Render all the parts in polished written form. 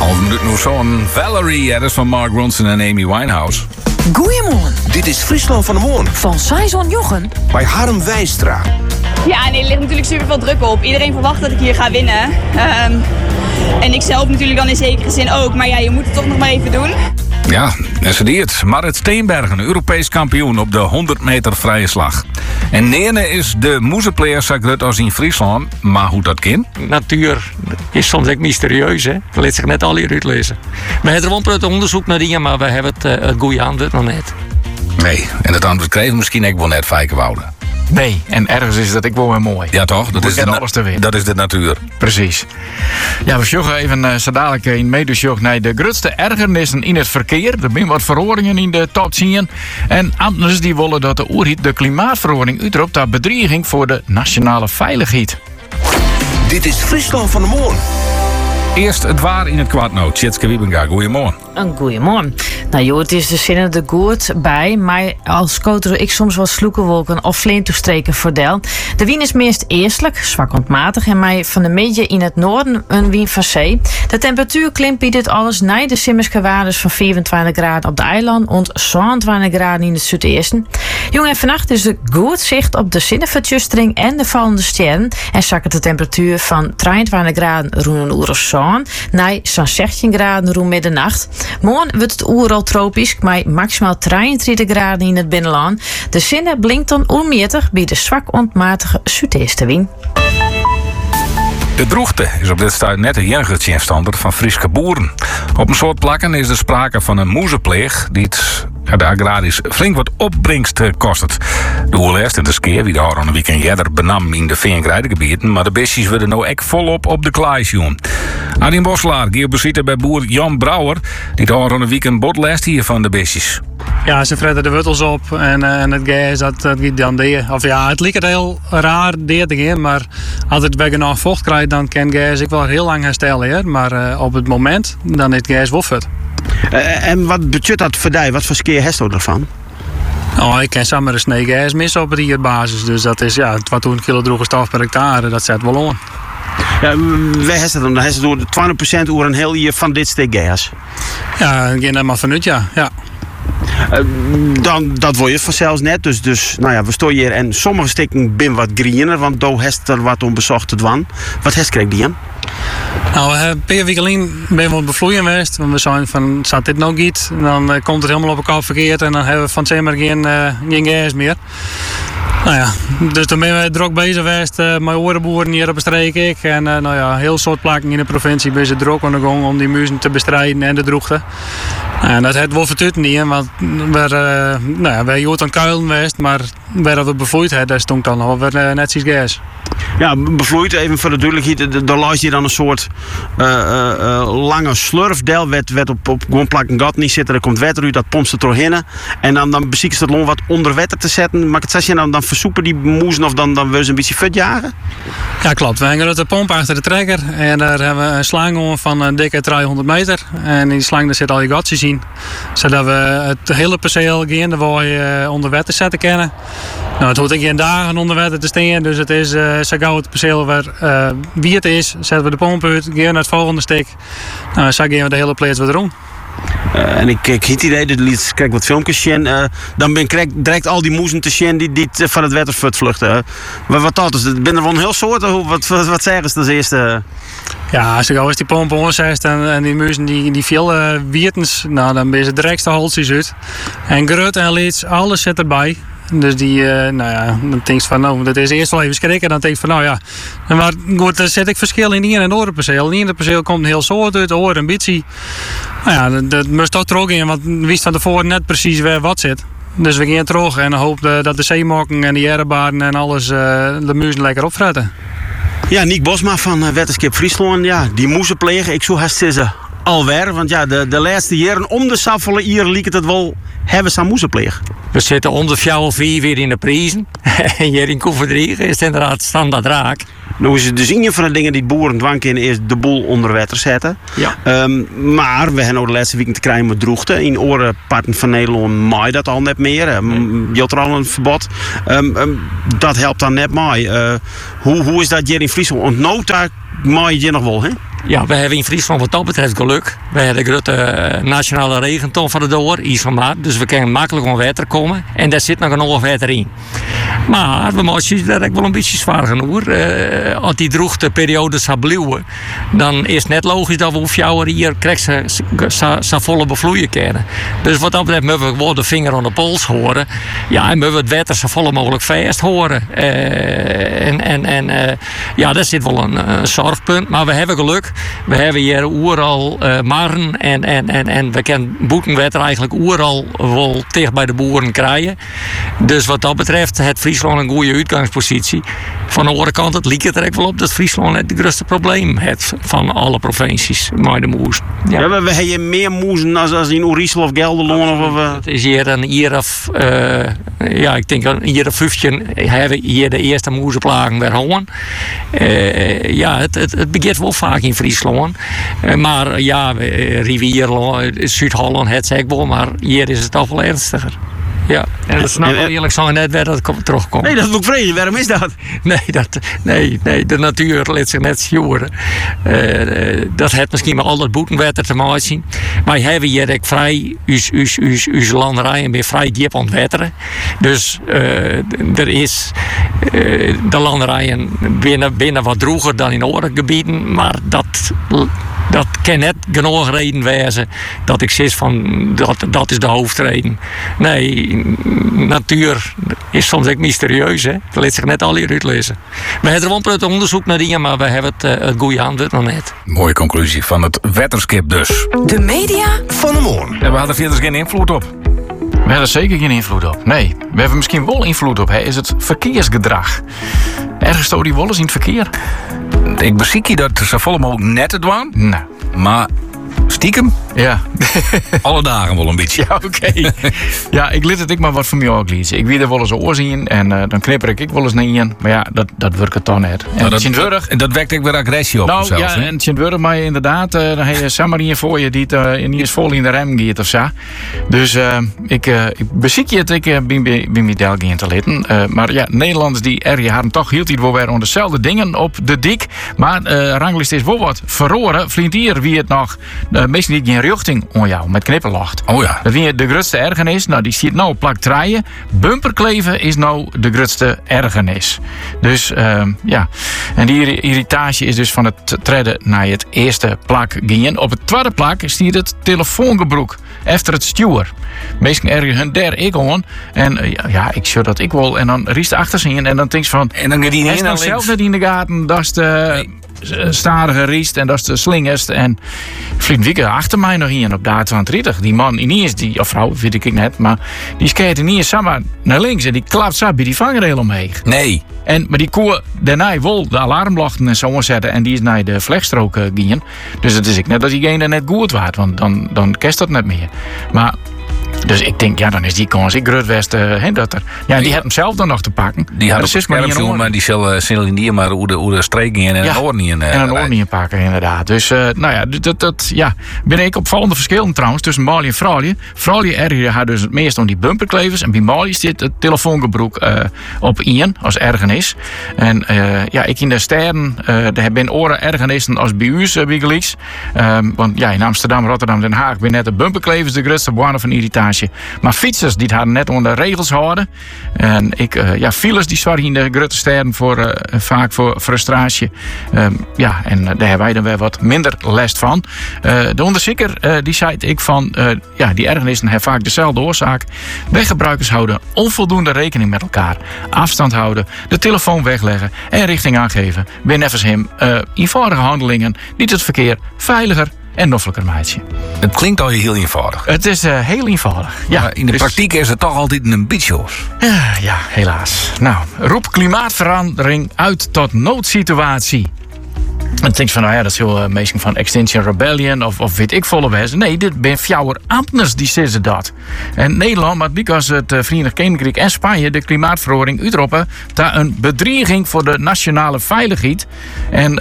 Half minuut nog zo'n Valerie, dat is van Mark Ronson en Amy Winehouse. Goeiemorgen. Dit is Friesland van de Morgen. Van Saison Jochen. Bij Harm Wijnstra. Ja, nee, er ligt natuurlijk super veel druk op. Iedereen verwacht dat ik hier ga winnen. En ik zelf natuurlijk dan in zekere zin ook. Maar ja, je moet het toch nog maar even doen. Ja, en ze deed. Marit Steenbergen, Europees kampioen op de 100 meter vrije slag. En Neene is de moezenpleer Sagrut als in Friesland. Maar hoe dat kan? Natuur is soms ook mysterieus, hè. Dat laat zich net al hier uitlezen. We hebben er wel een onderzoek naar dingen, maar we hebben het goede antwoord nog net. Nee, en het antwoord kreeg misschien ik wel net Vijkenwouden. Nee, en ergens is dat ik wel weer mooi. Ja toch? Dat is de natuur. Precies. Ja, we zoeken even zo dadelijk in medesjog naar de grootste ergernissen in het verkeer. Er zijn wat verhoringen in de top 10. En ambtenaren die willen dat de oerhiet de klimaatverordening uitroept als bedreiging voor de nationale veiligheid. Dit is Friesland van de Morgen. Eerst het waar in het kwartnoot. Tjitske Wiebenga, goeiemorgen. Een goeiemorgen. Nou joh, het is de zinnen de goed bij, maar als coach ik soms wel sloekenwolken of fleentoestreken voordeel. De wien is meest eerstelijk, zwak ontmatig en mij van de media in het noorden een wien van zee. De temperatuur klimt bij dit alles naar de simmerske waardes van 24 graden op de eiland en 22 graden in het zuidesten. Jong en vannacht is er goed zicht op de zinnenvertjustering en de vallende sterren en zakken de temperatuur van 23 graden rond een uur of zo naar zo'n 16 graden rond middernacht. Morgen wordt het oer al tropisch, maar maximaal 33 graden in het binnenland. De zinnen blinkt dan onmeertig bij de zwak ontmatige zuidestenwind. De droogte is op dit stuit net de enige tjenstander van Frieske boeren. Op een soort plakken is er sprake van een moezenpleeg die het de agrarisch flink wat opbrengst kost. De oerlijst en de skeer, wie de houden een weekend eerder benam in de veenkrijdengebieden, maar de beestjes worden nou echt volop op de klaai zien. Adien Bosselaar, geobesieter bij boer Jan Brouwer, die de houden een weekend botlest hier van de beestjes. Ja, ze fretten de wortels op en het gas dat gaat dan deed. Of ja, het lijkt heel raar deed te gaan, maar als het bij genoeg vocht krijgt, dan kan gas ik wel heel lang herstellen. Maar op het moment, dan is het gas woffert. En wat betekent dat voor jou? Wat voor skeer heeft u ervan? Oh, ik ken samen een snee gas mis op de basis, dus dat is ja, wat toen kilo droge stof per hectare, dat zet wel om. Ja, wij hebben dan heeft het door 20% oer een heel jaar van dit stuk gas. Ja, ik ging er maar vanuit, ja. Dan dat wil je vanzelfs net. Dus nou ja, we staan hier en sommige stukken zijn wat greener, want daar heeft er wat om bezocht te doen. Wat heeft krijg die aan? Nou, een paar weken geleden ben we bevloeien geweest. Want we zijn van, zat dit nou niet? Dan komt het helemaal op elkaar verkeerd en dan hebben we van zomaar geen gas meer. Nou ja, dus toen ben we druk bezig geweest met orenboeren hier op de streek. En nou ja, heel soort plakken in de provincie ben ze druk aan de gang om die muizen te bestrijden en de droogte. En dat heeft wel vertut niet, want we zijn aan kuilen geweest, maar waar we bevloeid hebben, daar stond dan al weer net zoiets gas. Ja, bevloeid, even voor de duidelijkheid, daar luister je dan een soort lange slurfdel, werd op gewoon plakken gat niet zitten, er komt water uit, dat pompt ze doorheen. En dan bezieken ze het long wat onder water te zetten, maar het zeg je dan versoepen die moezen of dan willen ze een beetje vet jagen? Ja, klopt. We hangen de pomp achter de trekker en daar hebben we een slang om van een dikke 300 meter. En in die slang daar zit al je gatjes in, zodat we het hele perceel gaande onder water zetten kunnen. Nou, het hoort geen dagen onder water te staan, dus het is zo gauw het perceel weer wie het is, zetten we de pomp uit, gaan naar het volgende stuk. Nou, zo gaan we de hele plaats weer rond. En ik heb het idee, dat krijg wat filmpjes zien. Dan ben ik direct al die moezen te zien die van het water vluchten. Wat dat is? Ben er wel een heel soort? Wat zeggen ze als eerste? Ja, zo gauw is die pomp onzest en die muizen die veel wiertens, nou dan ben ze direct de holtjes uit. En grut en lieds, alles zit erbij. Dus die, dan denk je van, nou, dat is eerst wel even schrikken. Dan denk je van, nou ja, maar goed, er zit ik verschil in hier en het perceel. In het perceel komt een heel soort uit, oor een beetje. Nou ja, dat moest toch terug in, want we wisten van tevoren net precies waar wat zit. Dus we gaan terug en hopen dat de zeemokken en de jerrebaren en alles de muizen lekker opfretten. Ja, Niek Bosma van Wetenschap Friesland, ja, die moezenplegen, ik zo haast ze alweer. Want ja, de laatste jaren om de saffelen hier liep het wel, hebben ze moezenpleeg. We zitten onder 4 weer in de prijzen. En hier in Koeverdriegen is het inderdaad standaard raak. Nou is het dus een van de dingen die boeren dwang kunnen is de boel onder water zetten. Ja. Maar we hebben de laatste weken te krijgen met droogte. In andere parten van Nederland maai dat al net meer. Je had er al een verbod. Dat helpt dan net mee. Hoe is dat hier in Friesland? Want nou daar maai je nog wel, hè? Ja, we hebben in Friesland wat dat betreft geluk. We hebben de grote nationale regenton van de door, IJsselmaat. Dus we kunnen makkelijk om water komen. En daar zit nog genoeg water in. Maar we moeten dat wel een beetje zwaar genoeg. Als die droogte periode zou blijven, dan is het net logisch dat we op jouw hier krijgen ze volle bevloeien kunnen. Dus wat dat betreft moeten we wel de vinger aan de pols horen. Ja, en moeten we het water zo volle mogelijk vast horen. Ja, dat zit wel een zorgpunt. Maar we hebben geluk. We hebben hier overal marren en we kunnen boetenwetter eigenlijk overal wel tegen bij de boeren krijgen. Dus wat dat betreft heeft Friesland een goede uitgangspositie. Van de andere kant, het lijkt er ook wel op dat Friesland het grootste probleem heeft van alle provincies met de moes. Ja. Ja, we hebben meer moezen als in Oerisel of Gelderland. Het is hier een jaar of, ik denk een jaar of 15 hebben hier de eerste moezenplagen weer gewonnen. Het begint wel vaak in Friesland. Maar ja, Rivierland, Zuid-Holland, het zeg ik wel, maar hier is het toch wel ernstiger. Ja, en dat snap ik eerlijk zo net weer dat het terugkomt. Nee, dat is ook vreemd. Waarom is dat? Nee, de natuur laat zich net sjoeren. Dat heeft misschien met al dat boetenwetter te maken zien. Wij hebben hier ook vrij, uw landerijen weer vrij diep ontwetteren. Dus er is de landerijen binnen wat droger dan in andere gebieden, maar dat kan net genoeg reden wezen dat ik zeg van dat is de hoofdreden. Nee, natuur is soms ook mysterieus. Hè? Dat laat zich net al hier uitlezen. We hebben er wel een onderzoek naar dingen, maar we hebben het goede antwoord nog net. Mooie conclusie van het wetterskip dus. De media van de morgen. En we hadden verder geen invloed op. We hebben er zeker geen invloed op. Nee, we hebben misschien wel invloed op. Is het verkeersgedrag. Ergens stoot die wollen in het verkeer. Ik beziek je dat ze volle mogelijk net het doen. Nou. Maar stiekem? Ja. Alle dagen wel een beetje. Ja, oké. Ja, ik liet het ik maar wat van mij ook lezen. Ik wie er wel eens oorzien en dan knipper ik wel eens naar in. Maar ja, dat werkt het toch net. En dat wekt ook weer agressie op. Nou zelfs, ja, hè? en Tjendwurg, maar inderdaad, dan heb je Samarien voor je die niet eens vol in de rem gaat of zo. Dus ik beziek je het, ik ben met Delgien te litten. Maar ja, Nederlanders die hadden toch hield hij wel weer onder dezelfde dingen op de dik. Maar ranglist is wel wat verroren. Vriend hier wie het nog meestal niet geen richting aan jou met knipperlacht. Oh ja. Dat wie de grootste ergernis. Nou, die ziet nou op plak traaien. Bumperkleven is nou de grootste ergernis. Dus ja. En die irritatie is dus van het treden naar het eerste plak gaan. Op het tweede plak stiert het telefoongebroek. Efter het stuur. Meestal erger hun der ik aan. En ja, ik zou dat ik wel. En dan riest achter zien. En dan denk je van. En dan gaat die hij is nou zelf net in de gaten. Dat is de stadige riest. En dat is de slingest. En vriend Wieke achter mij nog hier op de A32. Die man in is die, of vrouw, weet ik net. Maar die skeert in hier samen naar links. En die klapt zo bij die vangrail omheen. Nee. Maar die koe daarna wil de alarmlachten en zo zetten. En die is naar de vlegstrook gaan. Dus het is ik net dat diegene net goed waard. Want dan kerst dat net meer. Maar dus ik denk, ja, dan is die kans ik groot west dat er. Ja, die had hem zelf dan nog te pakken. Die had het scherm, maar die zal niet maar hoe de streking en een oor niet in. En een oor niet pakken, inderdaad. Dus nou ja, dat ben ik opvallende verschillen trouwens tussen Mali en Fraulie. Fraulie erger had dus het meest om die bumperklevers. En bij Mali zit het telefoongebroek op Ian als ergernis. En ja, ik in de sterren, daar ben oren ergernissen als bij u, Wiegelies. Want ja, in Amsterdam, Rotterdam, Den Haag ben net de bumperklevers de grootste bron van irritatie. Maar fietsers die het hadden net onder de regels houden. En files die zwart in de grote sterren vaak voor frustratie. Ja, en daar hebben wij dan weer wat minder last van. De onderzoeker die zei ik van, die ergernissen hebben vaak dezelfde oorzaak. Weggebruikers houden onvoldoende rekening met elkaar. Afstand houden, de telefoon wegleggen en richting aangeven. Beneffens hem eenvoudige handelingen die het verkeer veiliger en noffelijker maatje. Het klinkt al heel eenvoudig. Het is heel eenvoudig. Ja, maar in de praktijk is het toch altijd een beetje hoor. Ja, helaas. Nou, roep klimaatverandering uit tot noodsituatie. En denk van, nou ja, dat is heel meestal van Extinction Rebellion of weet ik volle wezen. Nee, dit ben fjouwer ambtenaren die zeggen dat. En Nederland, maar because het Verenigd Koninkrijk en Spanje de klimaatverandering uitroepen daar een bedreiging voor de nationale veiligheid. En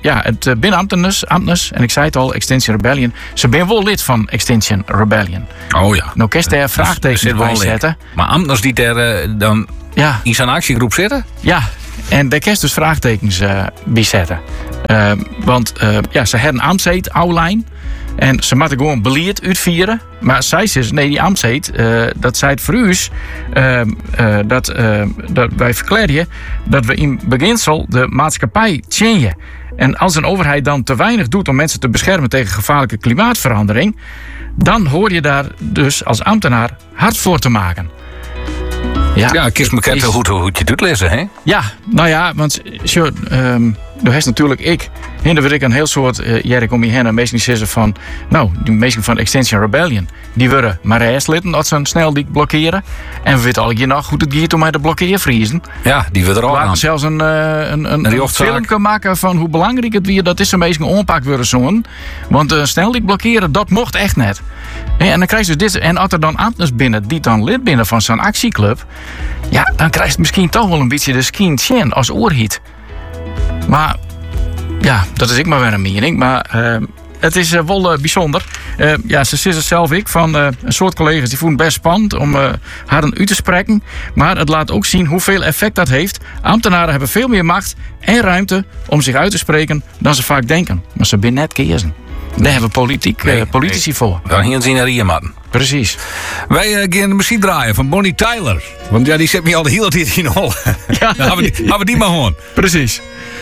het binnen ambtenaren, en ik zei het al, Extinction Rebellion, ze zijn wel lid van Extinction Rebellion. Oh ja. Nou, kerst daar vraagtekens bij zetten. Maar ambtenaren die daar dan in zo'n actiegroep zitten? Ja. En daar kun je dus vraagtekens bij zetten. Want ze hebben een ambtseed, Aulijn. En ze moeten gewoon beleid uitvieren. Maar zij zegt, nee, die ambtseed, dat zei het voor u, dat wij verklaren dat we in beginsel de maatschappij changen. En als een overheid dan te weinig doet om mensen te beschermen tegen gevaarlijke klimaatverandering, dan hoor je daar dus als ambtenaar hard voor te maken. Ja, kies me kijken hoe je het uitlezen, hè? Ja, nou ja, want er is natuurlijk hinder ik een heel soort jerk om je heen en meestal zeggen van, nou, die meesten van Extinction Rebellion, die willen maar litten dat ze een sneldiek blokkeren. En we weten al je nog goed het gaat om mij de blokkeervriezen. Ja, die willen er ook aan. We zelfs een film kunnen maken van hoe belangrijk het weer dat is een meestal onpak worden zo'n. Want sneldiek blokkeren, dat mocht echt net. En dan krijg je dus dit. En als er dan ambtenaren binnen die dan lid binnen van zo'n actieclub, ja, dan krijg je misschien toch wel een beetje de skin chin als oorhiet. Maar ja, dat is ik maar weer een mening. Maar het is wel bijzonder. Ze zitten zelf van een soort collega's die voelen best spannend om haar uit te spreken. Maar het laat ook zien hoeveel effect dat heeft. Ambtenaren hebben veel meer macht en ruimte om zich uit te spreken dan ze vaak denken. Maar ze zijn net kiezen. Daar hebben politici voor. Dan hier zien naar hier, man. Precies. Wij gaan de muziek draaien van Bonnie Tyler. Want ja, die zet me al de hele tijd in hol. Ja, dan hebben we die maar gewoon. Precies.